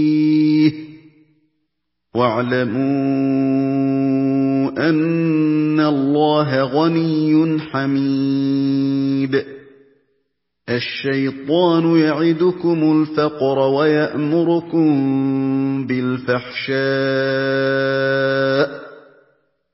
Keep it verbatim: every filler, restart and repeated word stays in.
وَاعْلَمُوا أَنَّ اللَّهَ غَنِيٌّ حَمِيدٌ الشَّيْطَانُ يَعِدُكُمُ الْفَقْرَ وَيَأْمُرُكُم بِالْفَحْشَاءِ